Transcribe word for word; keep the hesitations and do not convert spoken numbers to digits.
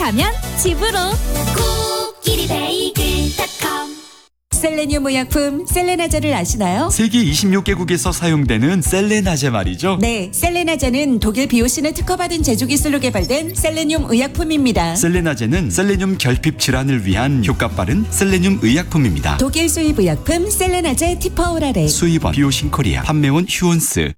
가면 집으로. 코끼리 베이글 닷컴. 셀레늄 의약품 셀레나제를 아시나요? 세계 이십육 개국에서 사용되는 셀레나제 말이죠. 네, 셀레나제는 독일 비오신을 특허받은 제조 기술로 개발된 셀레늄 의약품입니다. 셀레나제는 셀레늄 결핍 질환을 위한 효과 빠른 셀레늄 의약품입니다. 독일 수입 의약품 셀레나제 티퍼오라레. 수입원 비오신 코리아, 판매원 휴온스.